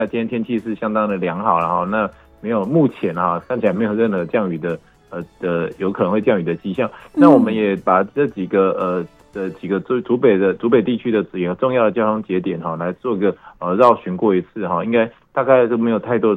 那今天天气是相当的良好，然后那没有目前看起来没有任何降雨的有可能会降雨的迹象。那我们也把这几个竹北地区的几个重要的交通节点来做个绕巡过一次应该大概都没有太多